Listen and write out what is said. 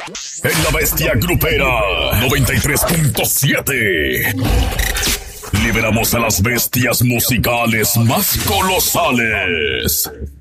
En la bestia grupera 93.7. Liberamos a las bestias musicales más colosales.